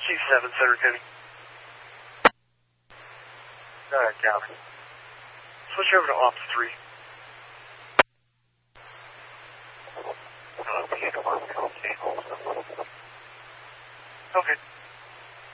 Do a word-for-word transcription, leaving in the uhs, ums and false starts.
C seven, Center Kenny. Alright, Gavin. Switch over to Ops three. Okay.